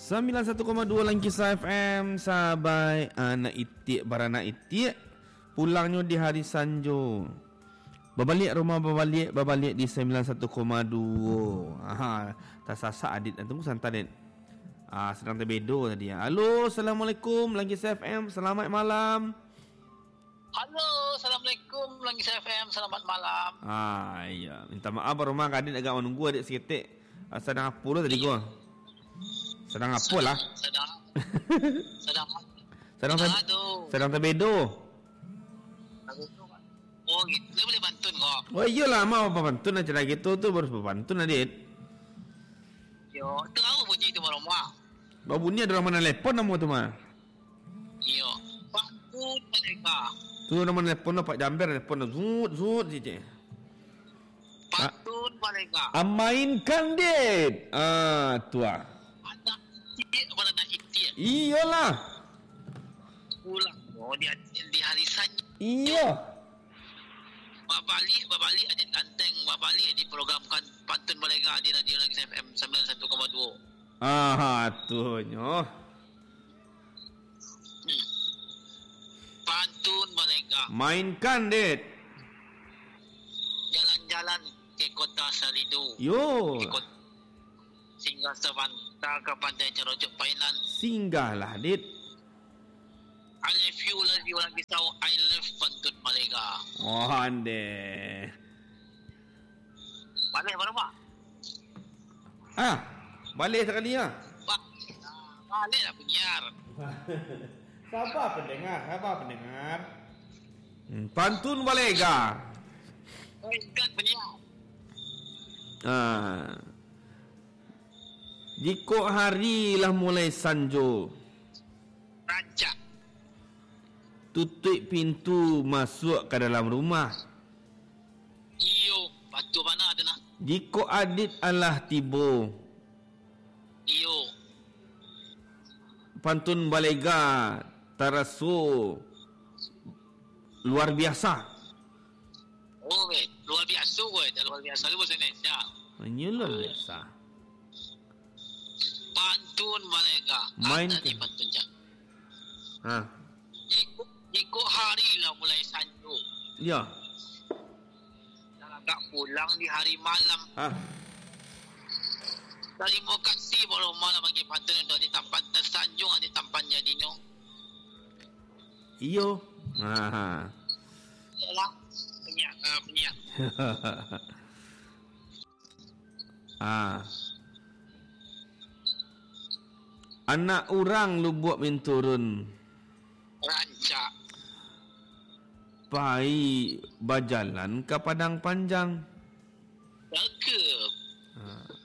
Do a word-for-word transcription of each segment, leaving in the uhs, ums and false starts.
sembilan puluh satu koma dua Langkisa F M. Sabai anak itik baranak itik pulangnya di hari Sanjo. Babalik rumah babalik babalik di sembilan puluh satu koma dua. Aha, tak sasak adit dan tunggu santai adit. Ah, sedang terbedo tadi. Halo, Assalamualaikum Langkisa F M. Selamat malam. Halo, Assalamualaikum Langkisa F M. Selamat malam. Ah, iya. Minta maaf rumah adit agak menunggu adit seketik. Ah, sedang apa lah tadi gua? Sedang apa lah? Sedang Sedang Sedang ter, sedang terbedo. Oh gitu, dia boleh bantun kok. Oh iyalah, mau apa bantun aja lah gitu tu baru bantun adit. Yo, tu apa bunyi tu rumah? Bawa bunyi ada nama telepon nama tu mah. Yo, bantun mereka. Tu nama telepon lah Pak Jamber telepon zut zut je. Bantun mereka. Amainkan dit. Ah, tu ah. Pada nak itik. Iyalah. Pulang. Oh dia di hari Sanjo. Iya. Babalik, babalik aja tanteng, babalik diprogramkan pantun balega di radio Langkisa F M sembilan puluh satu koma dua. Ah, tu nyo. Hmm. Pantun balega. Mainkan dit. Jalan-jalan ke kota Salidu. Yo. Ke kota singgah Savanta ke pantai Cerojok Painan. Singgahlah dit. I love you, love you lagi tahu I love pantun balega. Oh ande. Balik baru pak? Ah, balik sekali ya. Pak, balik lah penyiar. Sabar pendengar, sabar pendengar. Hmm, pantun balega. Oh, ikan penyiar. Ah. Jiko hari lah mulai Sanjo. Rancak. Tutup pintu masuk ke dalam rumah. Iyo, batu mana ada nak? Jiko adit alah tibo. Iyo. Pantun balega tarasu luar biasa. Oh, weh, luar biasa weh, luar biasa lu bahasa Indonesia. Ini luar biasa. Pantun balega. Main Ada ke? ni pantun jak. Ha. Ikut, ikut hari lah mulai Sanjo. Ya. Dah agak pulang di hari malam. Ha. Terima kasih baru malam bagi pantun untuk di tampan tersanjung di tampan jadinya. Iyo. Ha. Yalah. Penyiar, uh, penyiar. Ah. Anak orang lu buat min turun. Rancak. Pai berjalan ke padang panjang. Cakep. Ha.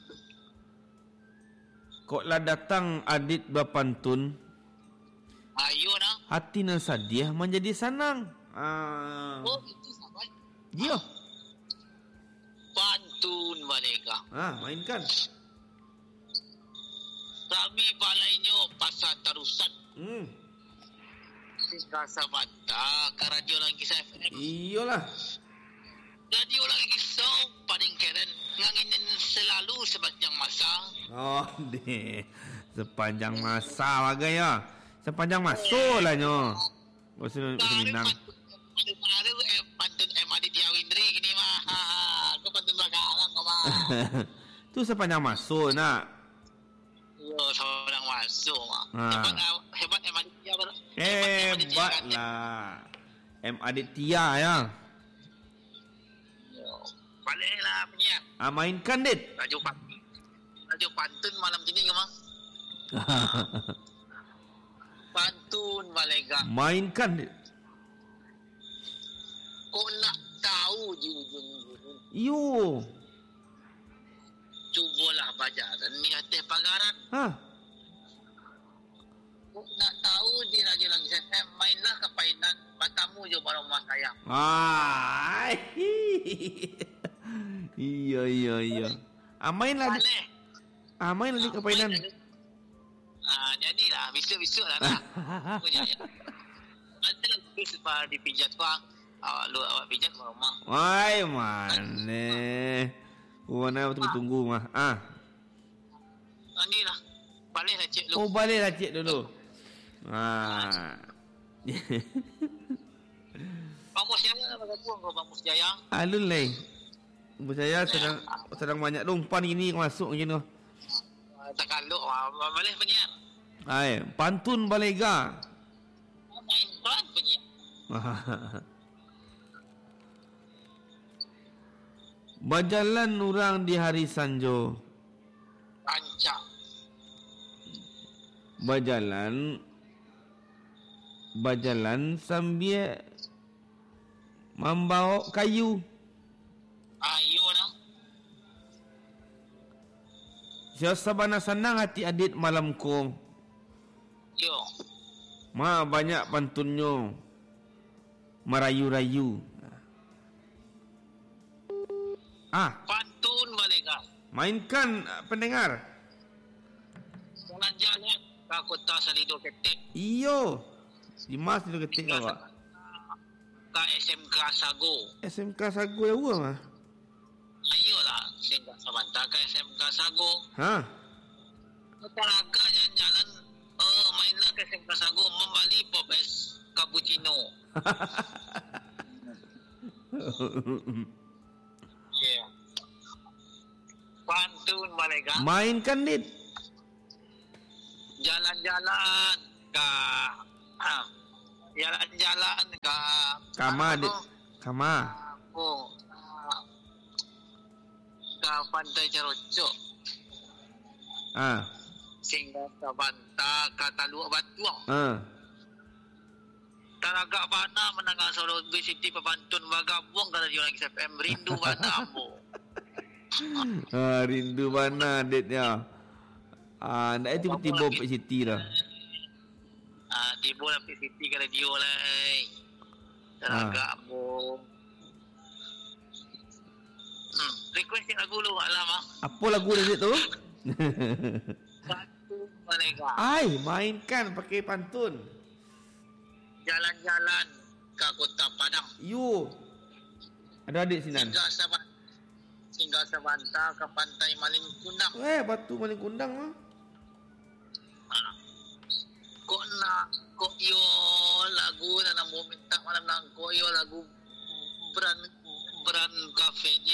Kok lah datang adit berpantun. Ayo nak. Hati nan sadiah menjadi sanang. Ah. Oh, itu sahabat. Ya. Pantun balega. Ah, mainkan. Kami balainya pasal terusan. Hmm. Singgah Sabata ke radio Langkisa F M. Iyalah. Radio Langkisa paling keren nganginin selalu sepanjang masa. Oh, deh. Sepanjang masa bagai ya. Sepanjang masa lah nyo. Oh, sudah Minang. Ada eh pantun M Aditya Windri gini mah. Kau pantun bakalan kau mah. Tu sepanjang masa nak. Yo, seorang masuk mah. Ha. Hebat hebat M Aditya ber. Hebat lah. M Aditya ya. Baliklah penyiar. Ah, mainkan dit. Radio pantun. Radio pantun malam ini ke mah? Pantun balega. Mainkan dit. Kau nak tahu di ujung-ujung. Yo. Cubalah baca dan ni atas pagaran. Ha. Kau nak tahu di Radio Langkisa F M mainlah ke Painan. Batamu je baru rumah saya. Ai. Iya iya iya. Ah, main lah. Boleh. Ah, main lagi ke Painan. Ah, jadilah besok-besok lah nak. Aku jadi. Ada lagi sebab dipijat kau. Awak lu awak pijat ke rumah. Wai mana? Mana tunggu tunggu mah. Ah. Anilah. baliklah cik dulu. Oh, baliklah cik dulu. Ha. Bang Mus Jaya lah kata kau Bang Mus Jaya. Alun lai. Saya sedang sedang banyak lumpan ini masuk macam tu. Tak kaluk balik penyiar. Ai, pantun balega. Main pelan penyiar. Berjalan orang di hari Sanjo. Ancak. Berjalan Berjalan sambil membawa kayu. Ayo nak. Siasabana senang hati adit malam ko. Yo. Ma banyak pantunnya. Merayu-rayu. Ah, Pantun balega. mainkan pendengar. Jalan-jalan ke kota Salido Ketek. Iyo. Di mas itu ketik awak. Ke S M K Sago. S M K Sago ya uang ah. Ayolah sehingga Sabanta ke S M K Sago. Ha. Teraga jalan-jalan oh mainlah ke S M K Sago membali popes cappuccino. Yeah. Pantun balega. Mainkan dit. Jalan-jalan ke ah, jalan-jalan ke Kama dit. Kama. Oh, ke Pantai Cerocok. Ah. Sehingga Sabanta ke Taluk Batuang. Ah. Taraga bana menangah Solo B City pepantun bagabung kalau dia lagi F M rindu bana ambo. Ah, rindu mana ditnya. Ah, nak tiba-tiba P City lah. Ah, tiba lah P City kalau dia lah. Taraga Ah. ambo. Hmm, request lagu lu lama. Apa lagu dia tu? Pantun balega. Ai, mainkan pakai pantun. Jalan-jalan ke Kota Padang. You. Ada adik sinan. Hingga Sabanta, hingga Sabanta ke Pantai Malin Kundang. Eh, batu maling kundang lah. Ha. Kok nak, kok yo lagu na nak mau minta malam nak kok yo lagu brand brand Cafe J.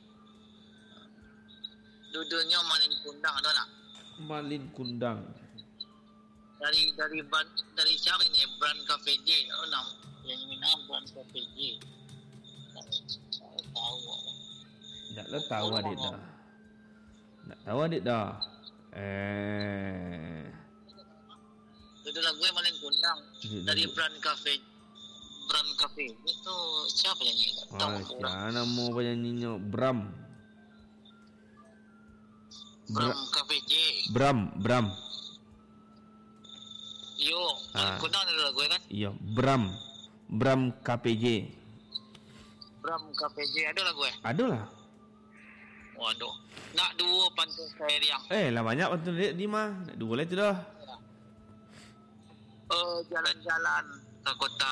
Duduknya Malin Kundang ada nak? Malin kundang. Dari dari brand dari siapa ini brand Cafe J? Oh nam, yang ini nama brand Cafe J. Tak tahu. Naklah tahu adik dah. Nak tahu adik dah. Eh. Itu lagu yang Malin Kundang dari brand Cafe brand Cafe itu siapa yang nyanyi? Tak tahu. Ah, siapa nama penyanyinya? Bram. Bram Cafe J. Bram, Bram. Yo, Malin Ah. Kundang ada lagu kan? Iya, Bram. Bram K P J. Bram Cafe J ada lagu eh? Adalah. Waduh. Nak dua pantun saya riang. Eh, lah banyak pantun dia ni mah. Nak dua lah tu dah. Uh, jalan-jalan ke kota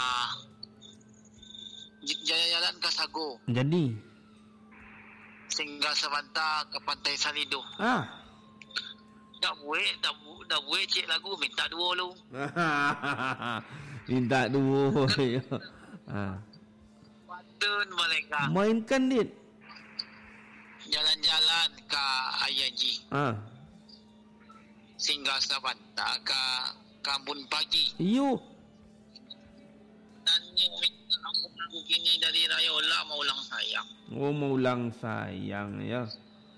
J- jalan-jalan ke Sago. Jadi. Singgah Sabanta ke Pantai Salido. Ah. Dah buat, dah bu, dah buat cik lagu minta dua lu. Minta dua. Ah. Pantun balega. Mainkan dit. Jalan-jalan ke Ayaji. Ah. Singgah Sabanta ke Kambun Pagi. Yo. Dan ni minta aku lagu gini dari Rayola mau ulang sayang. Oh, mau ulang sayang ya.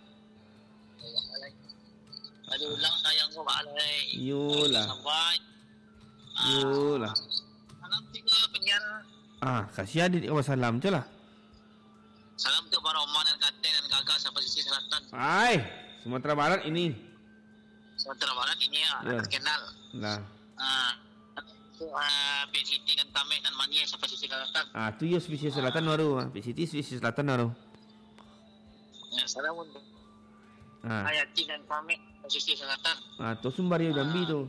Ada ulang sayang kau balai. Yolah. Sampai. Yolah. Salam tiga penyiar. Ah, kasih adik kau salam je lah. Salam untuk para Oman dan Katen dan Gagas sampai sisi selatan. Ai, Sumatera Barat ini. Sumatera Barat ini ya, Ya. yeah. Kenal. Lah. Ah, uh, P C T dan Tamek dan Mania sampai sisi selatan. Ah, tu ya spesies selatan baru. P C T spesies selatan baru. Ya, salam untuk Ah. Hayati dan Tamek sampai sisi selatan. Ah, tu sumber dia Jambi tu.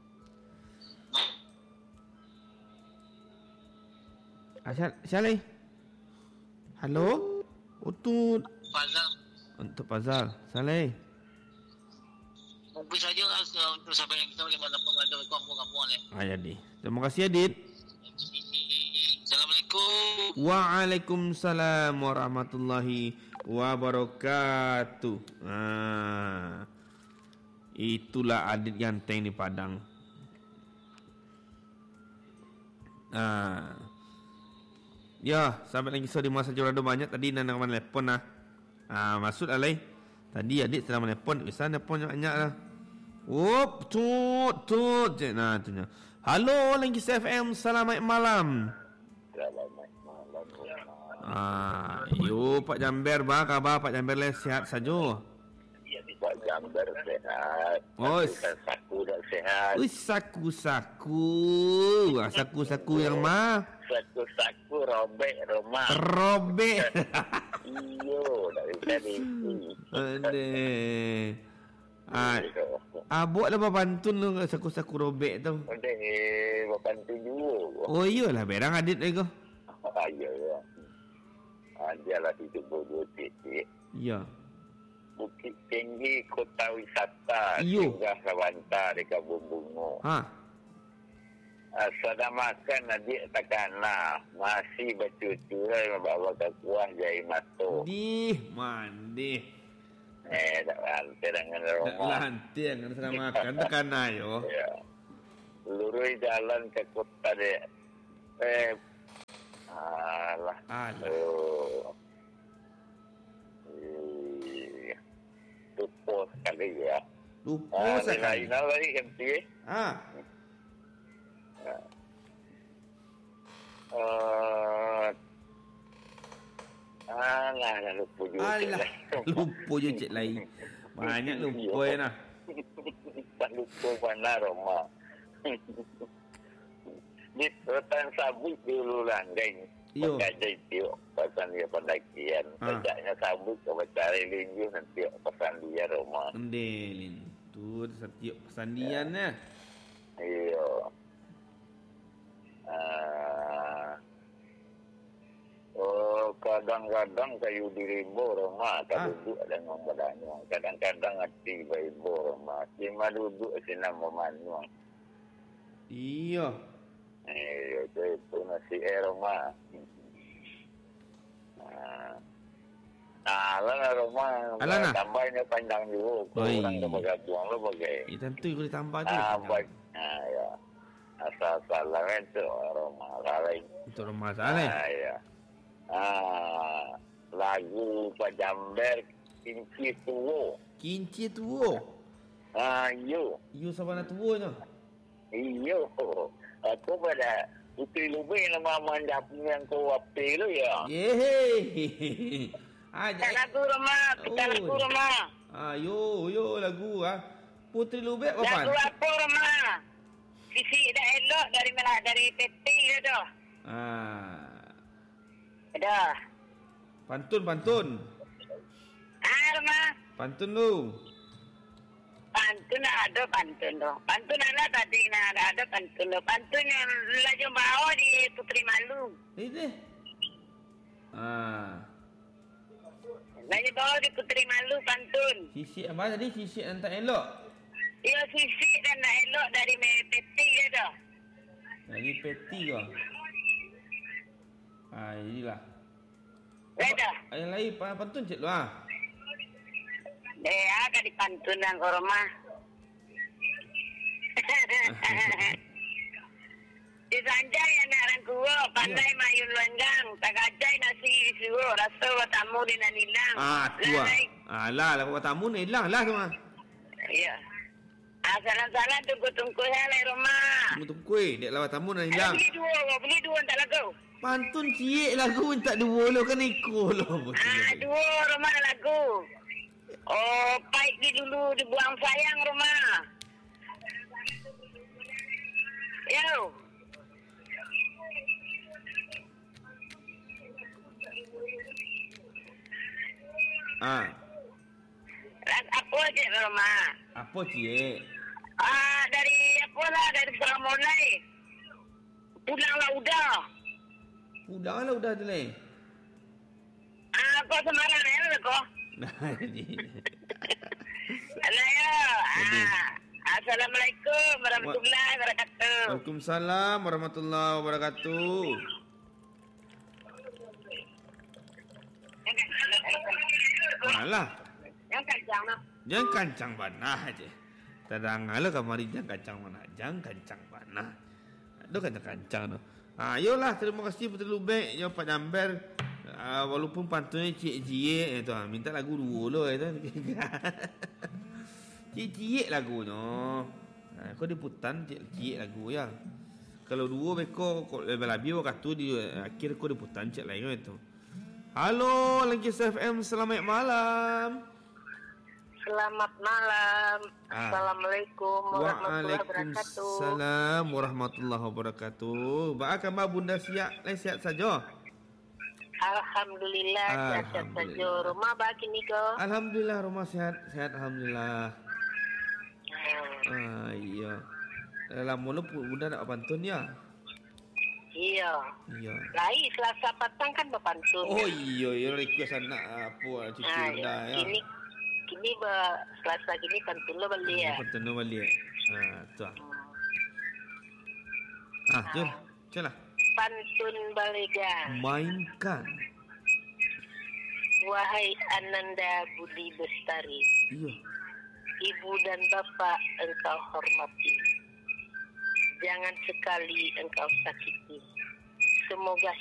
Ah, Syalai. Halo? Untuk Fazal. untuk Pazal. Saleh. mungkin saja uh, untuk sahabat yang kita boleh mana-mana ada kampung-kampung ni. Ah, jadi. Terima kasih Adit. Assalamualaikum. Waalaikumsalam warahmatullahi wabarakatuh. Ah. Itulah Adit ganteng di Padang. Ah. Ya, sahabat yang kisah di masa jurado banyak tadi nak nak telefon lah. Ah, maksud alai. Tadi Adit sedang menelpon, bisa nelpon banyak lah. Wop, tut, tut. Nah, tu nya. Halo, Lengki F M, selamat malam. Selamat malam. Ah, yo Pak Jamber, bah khabar Pak Jamber le sihat saja. Pak Jamber sehat. Oh, saku dah sehat. Ui, saku-saku. Ah, saku-saku yang mah? Saku-saku robek rumah. Robek. Iyo, dari tadi. Aduh. Ah, abuk lah pantun tu saku-saku robek tu. Udah, berbantu juga. Oh iyalah, berang Adit lagi. Ah, iya, ya. Ah, dia lah hidup bodoh titik. Ya. Bukit Tinggi, kota wisata. Iyo. Singgah Sawanta di Kampung Bungo. Ha. Ah, sudah makan adik takana. Masih bercucu lah bawa ke kuah jai mato. Dih, mandi. Eh, tak lantai dengan Tak rumah. lantai dengan sedang makan tekan ayo. Ya. Lurus jalan ke kota dia. Eh, alah. Alah. Oh. Eh, Tupo sekali ya. Lupa Ah, sekali. lain lagi kan sih. Ah, Uh, alah, dah lupa juga. alah. Lupa je cik lain. Banyak lupa ya nah. Tak lupa mana rumah. Di Rotan Sabut dulu lah, geng. Yo. Pakai dia pasal dia pendakian. Ha. Sejaknya Sabut ke Bacari Linju nanti pasal dia rumah. Endelin. Tu setiap pesandiannya. Iya. Ah. Oh, kadang-kadang kayu dirimbo rumah, tak Ah. duduk dengan badannya. Kadang-kadang hati baibo rumah. Cuma duduk senang memanyuang. Iya. Eh, itu, itu nasi air rumah. Ah. Nah, lah rumah. Alah, nah. Tambahnya panjang juga. Oi. Kurang ke bergabung lo bagai. Eh, tentu aku ditambah tu. Ah, baik. Ah, ya. Asal-asalan itu rumah lain. Untuk rumah sana. Ah, ya. Ah, lagu Pak Jamber Kinci Tuwo. Kinci tuo. Ah, yo. You sabana tuo nya. Iyo. Aku pada Putri Lubin nama mandap yang kau api lu ya. Yehe. Kita Aja. lagu rumah, kita Oh. lagu rumah. Ah, yo yo lagu ah. Putri Lubek apa? Lagu apa rumah? Sisi dah elok dari mana? Dari peti dia dah. Ah. Dah. Pantun pantun. Ah rumah. Pantun lu. Pantun ada pantun tu. Pantun ada tadi nak ada ada pantun tu. Pantun yang laju bawa di Putri Malu. Ini. Ah. Laju bawa di Putri Malu pantun. Sisik apa tadi? Sisik yang tak elok. Ia sisi dan nak elok dari peti dia dah. Dari peti ke? Ah, inilah. Dah dah. Yang lain pa- pantun cik lu ah. Eh, agak di pantun yang kau rumah. Di Sanjay anak orang kuo, pandai mayun lenggang, tak gajai nasi suo, rasa tamu di nanilang. Ah, tu ah. Ah, lah lah kau tamu ni hilang lah semua. Ya. Ah, salah-salah tunggu-tunggu saya lah rumah. Tunggu kuih, dek lawat tamu nak Ada hilang. beli dua, beli dua tak lagu. Pantun cik lagu minta dua lo kan ikut lo. Ah, dua rumah lagu. Oh, paik di dulu dibuang sayang rumah. Yo. Ah, Apa je rumah? apa cik? Ah, dari apa lah, dari sekarang mulai. Pulanglah udah. Udah lah udah tu ni. Ah, kau Semarang ya lah kau? Anak ya. Jadi. Ah. Assalamualaikum warahmatullahi wabarakatuh. Waalaikumsalam warahmatullahi wabarakatuh. Alah. Yang kancang nak. Jangan kancang panah je. Tadang ala kamari jangan kancang panah. Jangan kancang panah. Aduh kancang-kancang tu. Ha, ayolah, terima kasih betul baik jawab Pak Jamber. Uh, walaupun pantunnya cik-cik tu, minta lagu dua lah tu. Cik-cik lagunya. Ha, kau diputan cik-cik lagu ya. Kalau dua beko lebih-lebih waktu di akhir kau diputan cik lain itu. Halo, Langkis F M, selamat malam. Selamat malam. Ah. Assalamualaikum warahmatullahi wabarakatuh. Waalaikumsalam warahmatullahi wabarakatuh. Bagaimana khabar Bunda sihat? Lai sihat saja? Alhamdulillah, sihat saja. Alhamdulillah. Rumah bagi ni ke? Alhamdulillah rumah sehat, sehat alhamdulillah. Hmm. Ah iya. Dalam mula Bunda nak pantun ya? Iya. Iya. Lai Selasa petang kan berpantun. Oh iya, ya request anak apa cucu Ah, Bunda ya. Kini kini ber Selasa gini pantun lo balik ya. Pantun no balik. Ah tu. ah. Ah, jom. Celah. Pantun baligan. Mainkan. Wahai Ananda Budi Bestari, Iya. ibu dan bapak engkau hormati. Jangan sekali engkau sakiti. Semoga